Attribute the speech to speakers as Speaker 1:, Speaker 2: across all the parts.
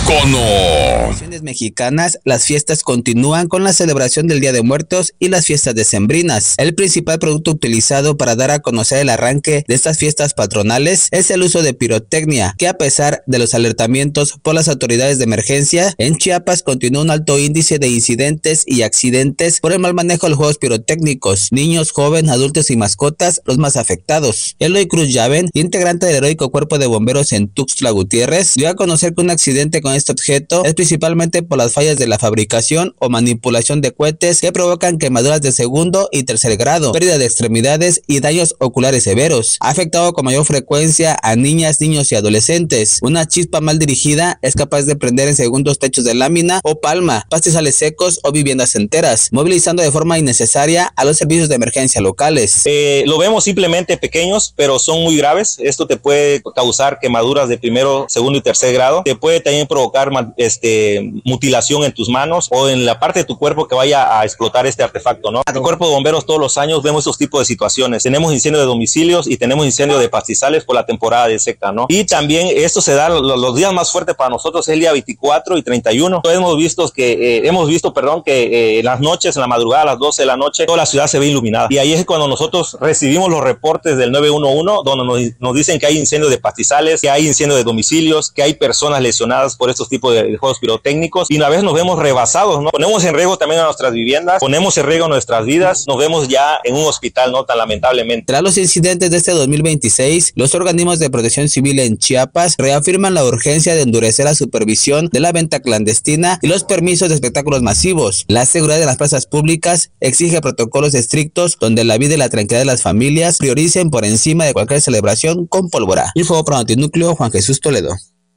Speaker 1: Icono.
Speaker 2: En mexicanas, las fiestas continúan con la celebración del Día de Muertos y las fiestas decembrinas. El principal producto utilizado para dar a conocer el arranque de estas fiestas patronales es el uso de pirotecnia, que a pesar de los alertamientos por las autoridades de emergencia, en Chiapas continúa un alto índice de incidentes y accidentes por el mal manejo de los juegos pirotécnicos. Niños, jóvenes, adultos y mascotas los más afectados. Eloy Cruz Llaven, integrante del heroico cuerpo de bomberos en Tuxtla Gutiérrez, dio a conocer que un accidente con este objeto es principalmente por las fallas de la fabricación o manipulación de cohetes que provocan quemaduras de segundo y tercer grado, pérdida de extremidades y daños oculares severos. Ha afectado con mayor frecuencia a niñas, niños y adolescentes. Una chispa mal dirigida es capaz de prender en segundos techos de lámina o palma, pastizales secos o viviendas enteras, movilizando de forma innecesaria a los servicios de emergencia locales.
Speaker 3: Lo vemos simplemente pequeños, pero son muy graves. Esto te puede causar quemaduras de primero, segundo y tercer grado. Te puede también provocar mutilación en tus manos o en la parte de tu cuerpo que vaya a explotar este artefacto, ¿no? En el cuerpo de bomberos todos los años vemos estos tipos de situaciones. Tenemos incendio de domicilios y tenemos incendio de pastizales por la temporada de seca, ¿no? Y también esto se da los días más fuertes para nosotros es el día 24 y 31. Hemos visto que en las noches, en la madrugada a las 12 de la noche, toda la ciudad se ve iluminada. Y ahí es cuando nosotros recibimos los reportes del 911, donde nos dicen que hay incendio de pastizales, que hay incendio de domicilios, que hay personas lesionadas por estos tipos de juegos pirotécnicos, y una vez nos vemos rebasados, ¿no? Ponemos en riesgo también a nuestras viviendas, ponemos en riesgo nuestras vidas, nos vemos ya en un hospital, ¿no? Tan lamentablemente.
Speaker 2: Tras los incidentes de este 2026, los organismos de protección civil en Chiapas reafirman la urgencia de endurecer la supervisión de la venta clandestina y los permisos de espectáculos masivos. La seguridad de las plazas públicas exige protocolos estrictos donde la vida y la tranquilidad de las familias prioricen por encima de cualquier celebración con pólvora. Info para Notinúcleo, Juan Jesús Toledo.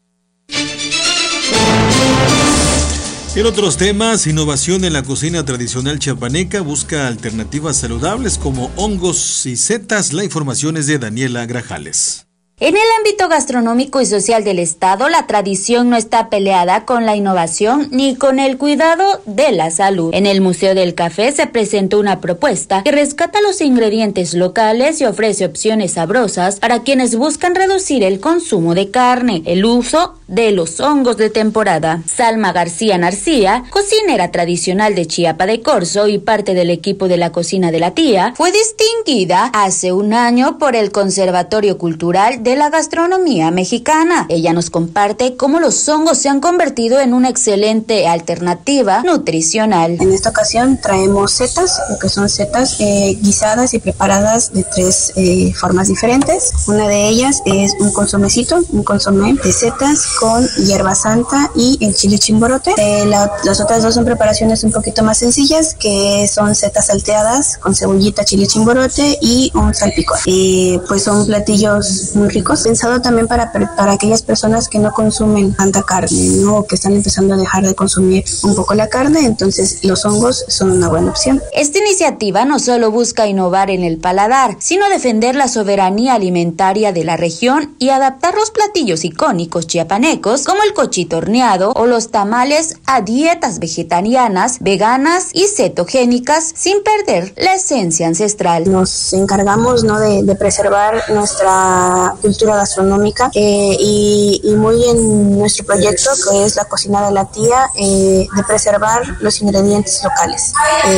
Speaker 4: En otros temas, innovación en la cocina tradicional chiapaneca busca alternativas saludables como hongos y setas. La información es de Daniela Grajales.
Speaker 5: En el ámbito gastronómico y social del Estado, la tradición no está peleada con la innovación ni con el cuidado de la salud. En el Museo del Café se presentó una propuesta que rescata los ingredientes locales y ofrece opciones sabrosas para quienes buscan reducir el consumo de carne, el uso de los hongos de temporada. Salma García Narcía, cocinera tradicional de Chiapa de Corzo y parte del equipo de la cocina de la tía, fue distinguida hace un año por el Conservatorio Cultural de la Gastronomía Mexicana. Ella nos comparte cómo los hongos se han convertido en una excelente alternativa nutricional.
Speaker 6: En esta ocasión traemos setas, que son setas guisadas y preparadas de tres formas diferentes. Una de ellas es un consomé de setas con hierba santa y el chile chimborote. Las otras dos son preparaciones un poquito más sencillas, que son setas salteadas con cebollita, chile chimborote y un salpicón. Pues son platillos muy ricos, pensado también para aquellas personas que no consumen tanta carne, ¿no? Que están empezando a dejar de consumir un poco la carne, entonces los hongos son una buena opción.
Speaker 5: Esta iniciativa no solo busca innovar en el paladar, sino defender la soberanía alimentaria de la región y adaptar los platillos icónicos chiapanecos como el cochito horneado o los tamales a dietas vegetarianas, veganas y cetogénicas sin perder la esencia ancestral.
Speaker 6: Nos encargamos, ¿no?, de preservar nuestra cultura gastronómica y muy en nuestro proyecto, que es la cocina de la tía, de preservar los ingredientes locales,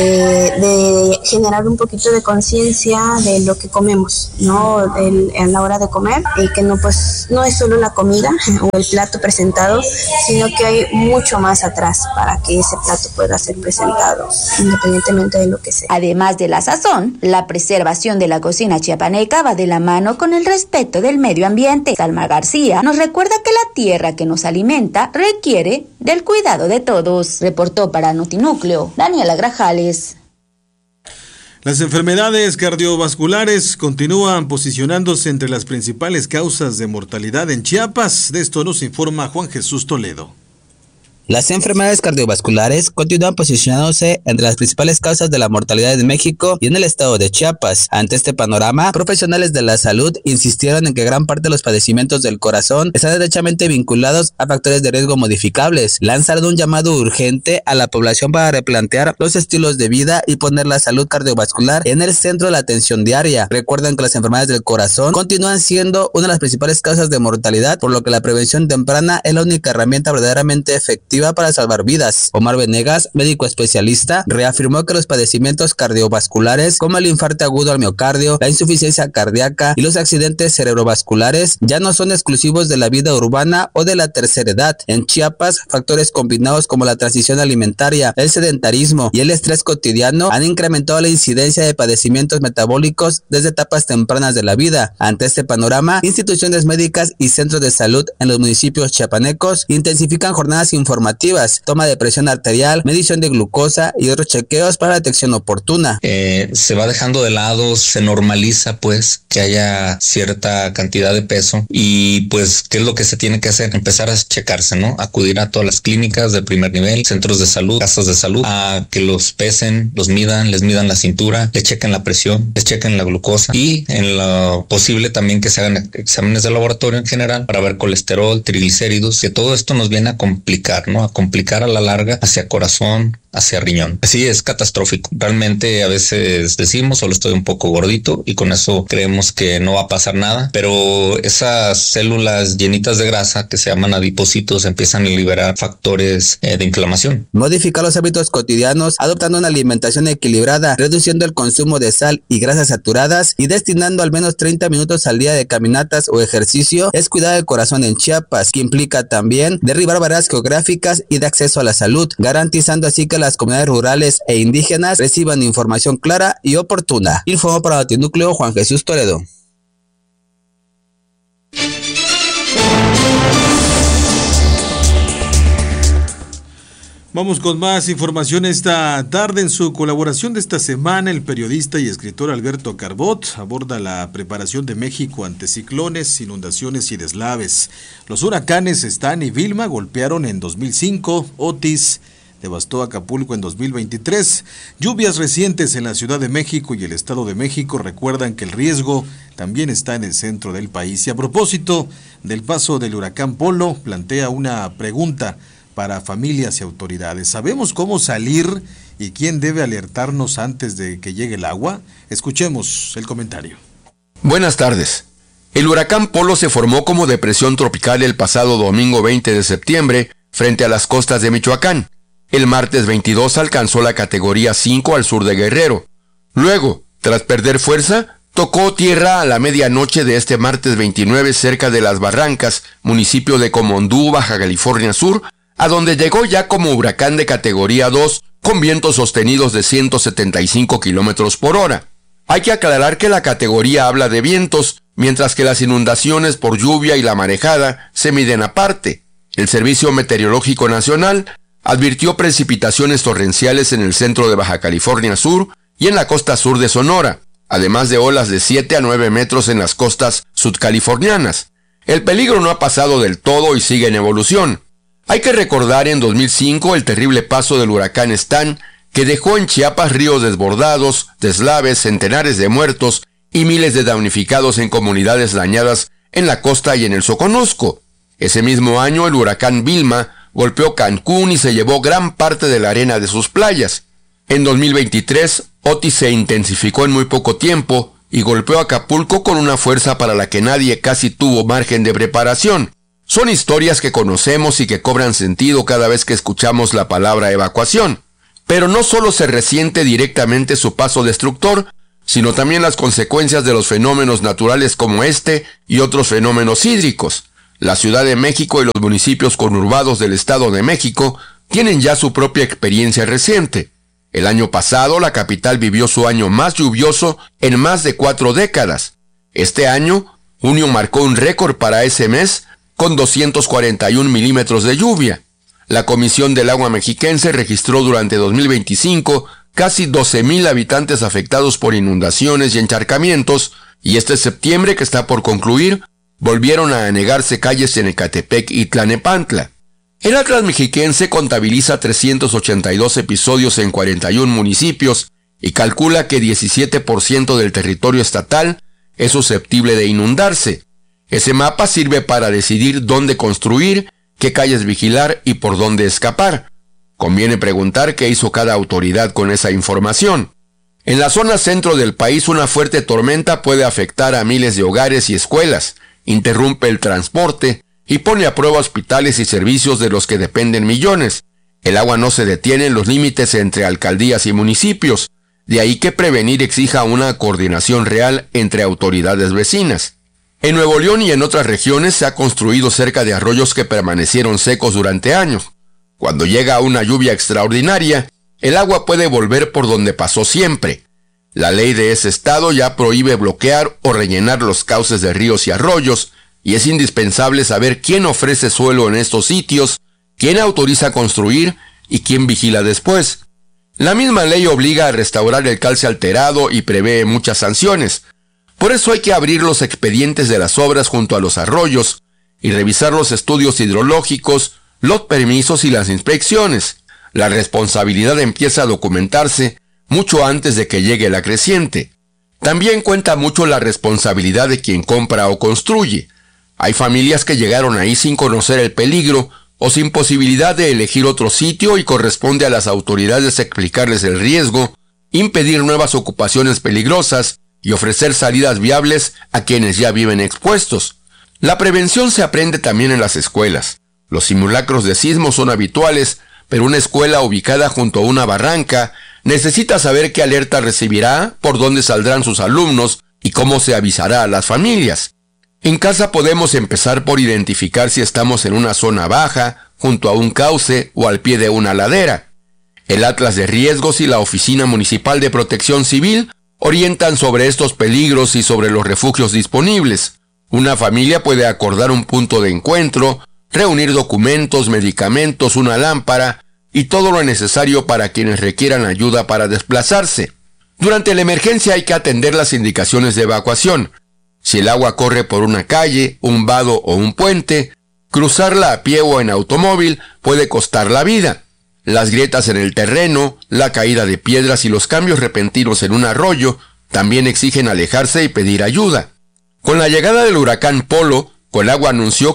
Speaker 6: de generar un poquito de conciencia de lo que comemos, ¿no?, a la hora de comer, que no es solo la comida o el plato presentado, sino que hay mucho más atrás para que ese plato pueda ser presentado, independientemente de lo que sea.
Speaker 5: Además de la sazón, la preservación de la cocina chiapaneca va de la mano con el respeto del medio ambiente. Salma García nos recuerda que la tierra que nos alimenta requiere del cuidado de todos. Reportó para Notinúcleo, Daniela Grajales.
Speaker 4: Las enfermedades cardiovasculares continúan posicionándose entre las principales causas de mortalidad en Chiapas. De esto nos informa Juan Jesús Toledo.
Speaker 2: Las enfermedades cardiovasculares continúan posicionándose entre las principales causas de la mortalidad en México y en el estado de Chiapas. Ante este panorama, profesionales de la salud insistieron en que gran parte de los padecimientos del corazón están derechamente vinculados a factores de riesgo modificables. Lanzaron un llamado urgente a la población para replantear los estilos de vida y poner la salud cardiovascular en el centro de la atención diaria. Recuerden que las enfermedades del corazón continúan siendo una de las principales causas de mortalidad, por lo que la prevención temprana es la única herramienta verdaderamente efectiva para salvar vidas. Omar Venegas, médico especialista, reafirmó que los padecimientos cardiovasculares como el infarto agudo al miocardio, la insuficiencia cardíaca y los accidentes cerebrovasculares ya no son exclusivos de la vida urbana o de la tercera edad. En Chiapas, factores combinados como la transición alimentaria, el sedentarismo y el estrés cotidiano han incrementado la incidencia de padecimientos metabólicos desde etapas tempranas de la vida. Ante este panorama, instituciones médicas y centros de salud en los municipios chiapanecos intensifican jornadas informativas, toma de presión arterial, medición de glucosa y otros chequeos para detección oportuna.
Speaker 1: Se va dejando de lado, se normaliza pues que haya cierta cantidad de peso y pues ¿qué es lo que se tiene que hacer? Empezar a checarse, ¿no? Acudir a todas las clínicas de primer nivel, centros de salud, casas de salud, a que los pesen, los midan, les midan la cintura, le chequen la presión, les chequen la glucosa y en lo posible también que se hagan exámenes de laboratorio en general para ver colesterol, triglicéridos, que todo esto nos viene a complicar, ¿no? A complicar a la larga hacia corazón, hacia riñón. Así es catastrófico. Realmente a veces decimos solo estoy un poco gordito y con eso creemos que no va a pasar nada, pero esas células llenitas de grasa que se llaman adipocitos empiezan a liberar factores de inflamación.
Speaker 2: Modificar los hábitos cotidianos, adoptando una alimentación equilibrada, reduciendo el consumo de sal y grasas saturadas y destinando al menos 30 minutos al día de caminatas o ejercicio es cuidar el corazón en Chiapas, que implica también derribar barreras geográficas y de acceso a la salud, garantizando así que las comunidades rurales e indígenas reciban información clara y oportuna. Informó para Notinúcleo Juan Jesús Toledo.
Speaker 4: Vamos con más información esta tarde. En su colaboración de esta semana, el periodista y escritor Alberto Carbot aborda la preparación de México ante ciclones, inundaciones y deslaves. Los huracanes Stan y Vilma golpearon en 2005, Otis devastó Acapulco en 2023. Lluvias recientes en la Ciudad de México y el Estado de México recuerdan que el riesgo también está en el centro del país. Y a propósito del paso del huracán Polo, plantea una pregunta para familias y autoridades. ¿Sabemos cómo salir y quién debe alertarnos antes de que llegue el agua? Escuchemos el comentario.
Speaker 7: Buenas tardes. El huracán Polo se formó como depresión tropical el pasado domingo 20 de septiembre frente a las costas de Michoacán. El martes 22 alcanzó la categoría 5 al sur de Guerrero. Luego, tras perder fuerza, tocó tierra a la medianoche de este martes 29 cerca de Las Barrancas, municipio de Comondú, Baja California Sur, a donde llegó ya como huracán de categoría 2 con vientos sostenidos de 175 kilómetros por hora. Hay que aclarar que la categoría habla de vientos, mientras que las inundaciones por lluvia y la marejada se miden aparte. El Servicio Meteorológico Nacional advirtió precipitaciones torrenciales en el centro de Baja California Sur y en la costa sur de Sonora, además de olas de 7 a 9 metros en las costas sudcalifornianas. El peligro no ha pasado del todo y sigue en evolución. Hay que recordar en 2005 el terrible paso del huracán Stan, que dejó en Chiapas ríos desbordados, deslaves, centenares de muertos y miles de damnificados en comunidades dañadas en la costa y en el Soconusco. Ese mismo año el huracán Vilma golpeó Cancún y se llevó gran parte de la arena de sus playas. En 2023, Otis se intensificó en muy poco tiempo y golpeó Acapulco con una fuerza para la que nadie casi tuvo margen de preparación. Son historias que conocemos y que cobran sentido cada vez que escuchamos la palabra evacuación. Pero no solo se resiente directamente su paso destructor, sino también las consecuencias de los fenómenos naturales como este y otros fenómenos hídricos. La Ciudad de México y los municipios conurbados del Estado de México tienen ya su propia experiencia reciente. El año pasado, la capital vivió su año más lluvioso en más de 4 décadas. Este año, junio marcó un récord para ese mes, con 241 milímetros de lluvia. La Comisión del Agua Mexiquense registró durante 2025 casi 12,000 habitantes afectados por inundaciones y encharcamientos, y este septiembre que está por concluir, volvieron a anegarse calles en Ecatepec y Tlanepantla. El Atlas Mexiquense contabiliza 382 episodios en 41 municipios y calcula que 17% del territorio estatal es susceptible de inundarse. Ese mapa sirve para decidir dónde construir, qué calles vigilar y por dónde escapar. Conviene preguntar qué hizo cada autoridad con esa información. En la zona centro del país, una fuerte tormenta puede afectar a miles de hogares y escuelas, interrumpe el transporte y pone a prueba hospitales y servicios de los que dependen millones. El agua no se detiene en los límites entre alcaldías y municipios, de ahí que prevenir exija una coordinación real entre autoridades vecinas. En Nuevo León y en otras regiones se ha construido cerca de arroyos que permanecieron secos durante años. Cuando llega una lluvia extraordinaria, el agua puede volver por donde pasó siempre. La ley de ese estado ya prohíbe bloquear o rellenar los cauces de ríos y arroyos, y es indispensable saber quién ofrece suelo en estos sitios, quién autoriza construir y quién vigila después. La misma ley obliga a restaurar el cauce alterado y prevé muchas sanciones. Por eso hay que abrir los expedientes de las obras junto a los arroyos y revisar los estudios hidrológicos, los permisos y las inspecciones. La responsabilidad empieza a documentarse mucho antes de que llegue la creciente. También cuenta mucho la responsabilidad de quien compra o construye. Hay familias que llegaron ahí sin conocer el peligro o sin posibilidad de elegir otro sitio y corresponde a las autoridades explicarles el riesgo, impedir nuevas ocupaciones peligrosas y ofrecer salidas viables a quienes ya viven expuestos. La prevención se aprende también en las escuelas. Los simulacros de sismos son habituales, pero una escuela ubicada junto a una barranca necesita saber qué alerta recibirá, por dónde saldrán sus alumnos y cómo se avisará a las familias. En casa podemos empezar por identificar si estamos en una zona baja, junto a un cauce o al pie de una ladera. El Atlas de Riesgos y la Oficina Municipal de Protección Civil orientan sobre estos peligros y sobre los refugios disponibles. Una familia puede acordar un punto de encuentro, reunir documentos, medicamentos, una lámpara y todo lo necesario para quienes requieran ayuda para desplazarse. Durante la emergencia hay que atender las indicaciones de evacuación. Si el agua corre por una calle, un vado o un puente, cruzarla a pie o en automóvil puede costar la vida. Las grietas en el terreno, la caída de piedras y los cambios repentinos en un arroyo también exigen alejarse y pedir ayuda. Con la llegada del huracán Polo, Colagua anunció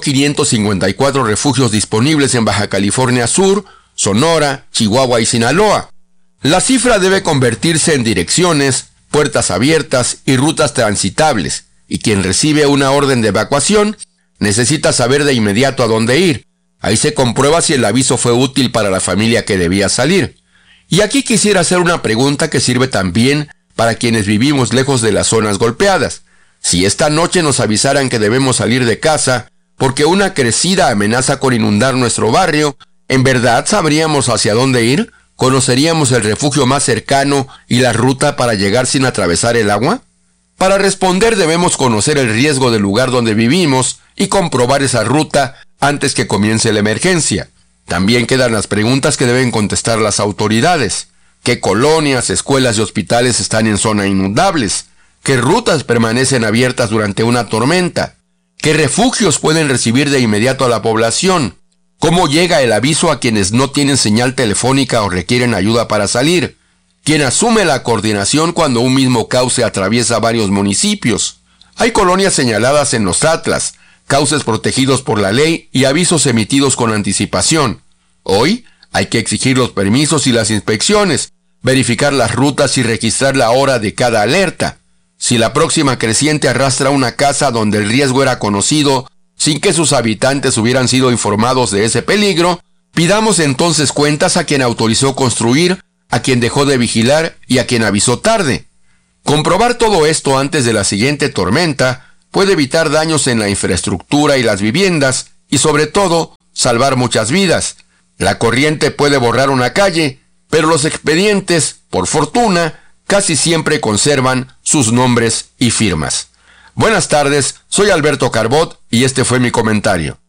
Speaker 7: 554 refugios disponibles en Baja California Sur, Sonora, Chihuahua y Sinaloa. La cifra debe convertirse en direcciones, puertas abiertas y rutas transitables, y quien recibe una orden de evacuación necesita saber de inmediato a dónde ir. Ahí se comprueba si el aviso fue útil para la familia que debía salir. Y aquí quisiera hacer una pregunta que sirve también para quienes vivimos lejos de las zonas golpeadas. Si esta noche nos avisaran que debemos salir de casa porque una crecida amenaza con inundar nuestro barrio, ¿en verdad sabríamos hacia dónde ir? ¿Conoceríamos el refugio más cercano y la ruta para llegar sin atravesar el agua? Para responder debemos conocer el riesgo del lugar donde vivimos y comprobar esa ruta antes que comience la emergencia. También quedan las preguntas que deben contestar las autoridades. ¿Qué colonias, escuelas y hospitales están en zona inundables? ¿Qué rutas permanecen abiertas durante una tormenta? ¿Qué refugios pueden recibir de inmediato a la población? ¿Cómo llega el aviso a quienes no tienen señal telefónica o requieren ayuda para salir? ¿Quién asume la coordinación cuando un mismo cauce atraviesa varios municipios? Hay colonias señaladas en los atlas, cauces protegidos por la ley y avisos emitidos con anticipación. Hoy hay que exigir los permisos y las inspecciones, verificar las rutas y registrar la hora de cada alerta. Si la próxima creciente arrastra una casa donde el riesgo era conocido, sin que sus habitantes hubieran sido informados de ese peligro, pidamos entonces cuentas a quien autorizó construir, a quien dejó de vigilar y a quien avisó tarde. Comprobar todo esto antes de la siguiente tormenta puede evitar daños en la infraestructura y las viviendas y sobre todo salvar muchas vidas. La corriente puede borrar una calle, pero los expedientes, por fortuna, casi siempre conservan sus nombres y firmas. Buenas tardes, soy Alberto Carbot y este fue mi comentario.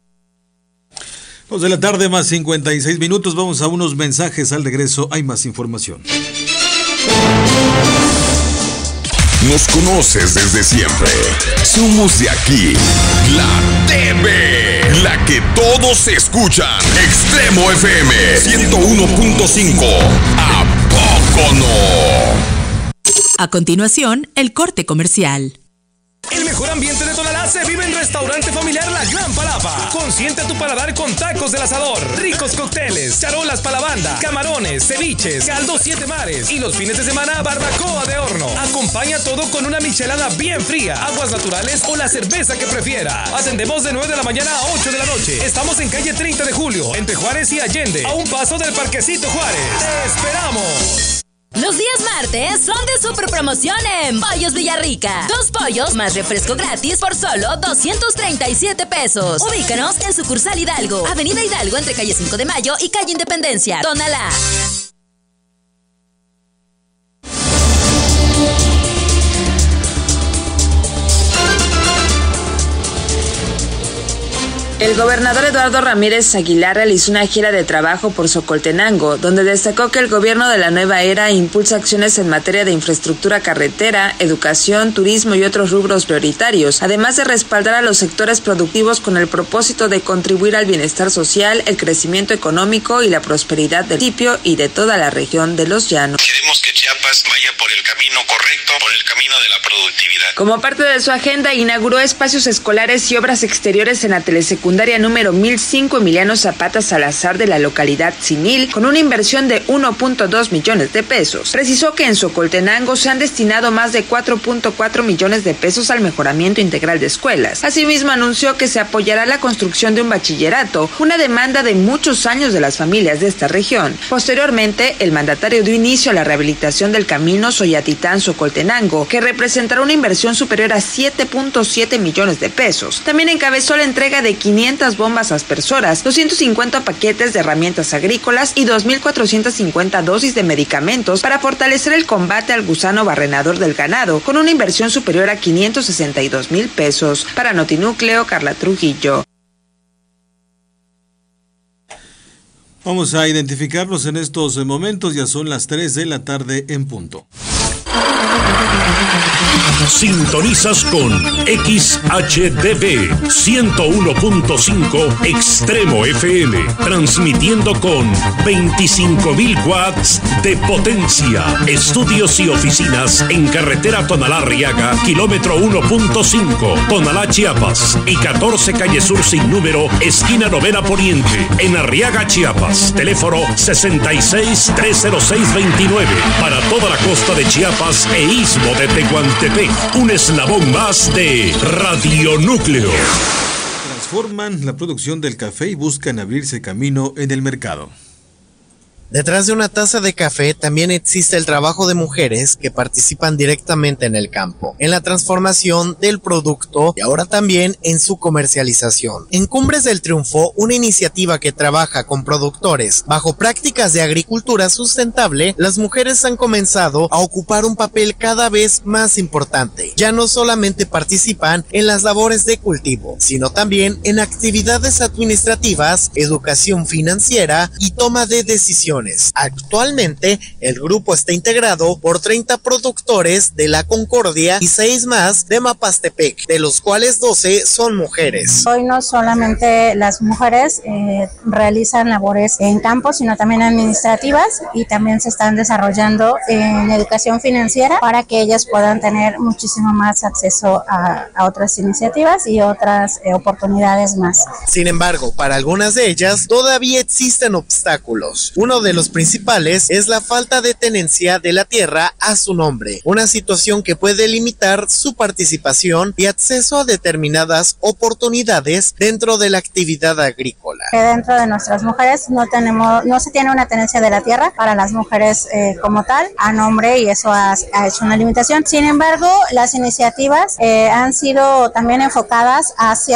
Speaker 4: 2 de la tarde más 56 minutos, vamos a unos mensajes. Al regreso hay más información.
Speaker 8: Nos conoces desde siempre. Somos de aquí, la TV, la que todos escuchan. Extremo FM 101.5. ¿A poco no?
Speaker 9: A continuación, el corte comercial.
Speaker 10: El mejor ambiente de Tonalá se vive en Restaurante Familiar La Gran Palapa. Consiente tu paladar con tacos del asador, ricos cócteles, charolas para la banda, camarones, ceviches, caldos 7 mares y los fines de semana barbacoa de horno. Acompaña todo con una michelada bien fría, aguas naturales o la cerveza que prefiera. Atendemos de 9 de la mañana a 8 de la noche. Estamos en calle 30 de Julio, entre Juárez y Allende, a un paso del Parquecito Juárez. ¡Te esperamos!
Speaker 11: Los días martes son de super promoción en Pollos Villarrica. 2 pollos más refresco gratis por solo 237 pesos. Ubícanos en sucursal Hidalgo, Avenida Hidalgo entre calle 5 de Mayo y calle Independencia, Tonalá.
Speaker 12: El gobernador Eduardo Ramírez Aguilar realizó una gira de trabajo por Socoltenango, donde destacó que el gobierno de la nueva era impulsa acciones en materia de infraestructura carretera, educación, turismo y otros rubros prioritarios, además de respaldar a los sectores productivos con el propósito de contribuir al bienestar social, el crecimiento económico y la prosperidad del municipio y de toda la región de Los Llanos.
Speaker 13: Queremos que Chiapas vaya por el camino correcto, por el camino de la productividad.
Speaker 12: Como parte de su agenda, inauguró espacios escolares y obras exteriores en la telesecundaria número 1005 Emiliano Zapata Salazar de la localidad Cinil, con una inversión de 1.2 millones de pesos. Precisó que en Socoltenango se han destinado más de 4.4 millones de pesos al mejoramiento integral de escuelas. Asimismo, anunció que se apoyará la construcción de un bachillerato, una demanda de muchos años de las familias de esta región. Posteriormente, el mandatario dio inicio a la rehabilitación del camino Soyatitán-Socoltenango, que representará una inversión superior a 7.7 millones de pesos. También encabezó la entrega de 500 bombas aspersoras, 250 paquetes de herramientas agrícolas y 2.450 dosis de medicamentos para fortalecer el combate al gusano barrenador del ganado, con una inversión superior a 562,000 pesos. Para Notinúcleo, Carla Trujillo.
Speaker 4: Vamos a identificarlos en estos momentos, ya son las 3 de la tarde en punto.
Speaker 14: Sintonizas con XHDB 101.5 Extremo FM, transmitiendo con 25.000 watts de potencia. Estudios y oficinas en carretera Tonalá-Arriaga, kilómetro 1.5, Tonalá, Chiapas, y 14 calle Sur sin número, esquina Novena Poniente, en Arriaga, Chiapas. Teléfono 66-306-29, para toda la costa de Chiapas e istmo de Tehuantepec. Un eslabón más de Radionúcleo.
Speaker 4: Transforman la producción del café y buscan abrirse camino en el mercado.
Speaker 15: Detrás de una taza de café también existe el trabajo de mujeres que participan directamente en el campo, en la transformación del producto y ahora también en su comercialización. En Cumbres del Triunfo, una iniciativa que trabaja con productores bajo prácticas de agricultura sustentable, las mujeres han comenzado a ocupar un papel cada vez más importante. Ya no solamente participan en las labores de cultivo, sino también en actividades administrativas, educación financiera y toma de decisiones. Actualmente, el grupo está integrado por 30 productores de La Concordia y 6 más de Mapastepec, de los cuales 12 son mujeres.
Speaker 16: Hoy no solamente las mujeres realizan labores en campo, sino también administrativas, y también se están desarrollando en educación financiera para que ellas puedan tener muchísimo más acceso a otras iniciativas y otras oportunidades más.
Speaker 15: Sin embargo, para algunas de ellas todavía existen obstáculos. Uno de los principales es la falta de tenencia de la tierra a su nombre, una situación que puede limitar su participación y acceso a determinadas oportunidades dentro de la actividad agrícola.
Speaker 16: Dentro de nuestras mujeres no se tiene una tenencia de la tierra para las mujeres como tal a nombre, y eso ha hecho una limitación. Sin embargo, las iniciativas han sido también enfocadas hacia que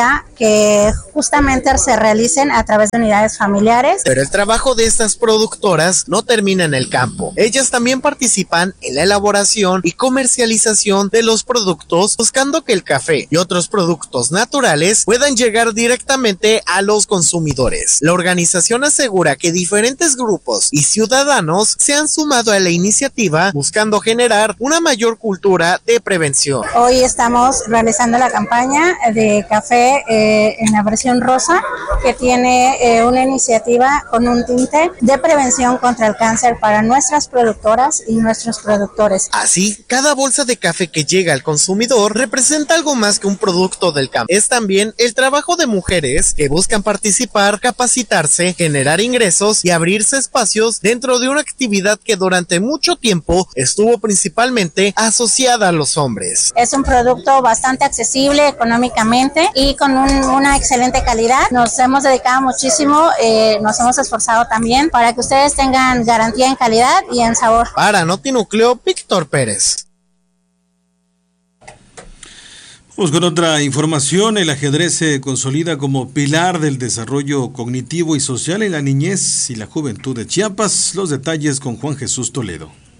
Speaker 16: que justamente se realicen a través de unidades familiares.
Speaker 15: Pero el trabajo de estas productoras no termina en el campo. Ellas también participan en la elaboración y comercialización de los productos, buscando que el café y otros productos naturales puedan llegar directamente a los consumidores. La organización asegura que diferentes grupos y ciudadanos se han sumado a la iniciativa buscando generar una mayor cultura de prevención.
Speaker 16: Hoy estamos realizando la campaña de café en la versión rosa, que tiene una iniciativa con un tinte de prevención contra el cáncer para nuestras productoras y nuestros productores.
Speaker 15: Así, cada bolsa de café que llega al consumidor representa algo más que un producto del campo. Es también el trabajo de mujeres que buscan participar, capacitarse, generar ingresos y abrirse espacios dentro de una actividad que durante mucho tiempo estuvo principalmente asociada a los hombres.
Speaker 16: Es un producto bastante accesible económicamente y con una excelente calidad. Nos hemos dedicado muchísimo, nos hemos esforzado también para que ustedes tengan garantía en calidad y en sabor.
Speaker 15: Para Notinúcleo, Víctor Pérez.
Speaker 4: Vamos con otra información. El ajedrez se consolida como pilar del desarrollo cognitivo y social en la niñez y la juventud de Chiapas. Los detalles con Juan Jesús Toledo.